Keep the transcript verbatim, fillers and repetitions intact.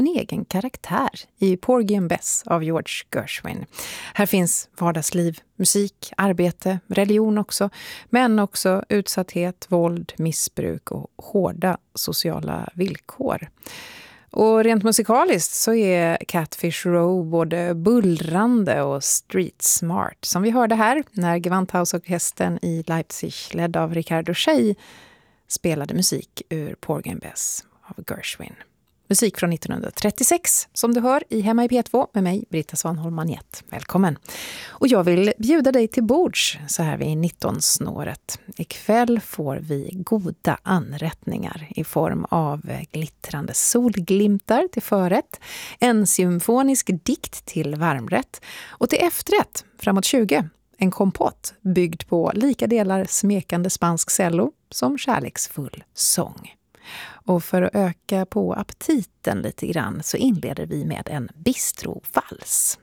en egen karaktär i Porgy and Bess av George Gershwin. Här finns vardagsliv, musik, arbete, religion också, men också utsatthet, våld, missbruk och hårda sociala villkor. Och rent musikaliskt så är Catfish Row både bullrande och street smart. Som vi hörde här när Gewandhausorkestern i Leipzig ledd av Ricardo Schey spelade musik ur Porgy and Bess av Gershwin. Musik från nittonhundratrettiosex som du hör i Hemma i P två med mig, Britta Svanholm Maniet. Välkommen! Och jag vill bjuda dig till bords så här vid nitton-snåret. Ikväll får vi goda anrättningar i form av glittrande solglimtar till förrätt, en symfonisk dikt till varmrätt och till efterrätt framåt tjugo. En kompott byggd på lika delar smekande spansk cello som kärleksfull sång. Och för att öka på aptiten lite grann så inleder vi med en bistrovals.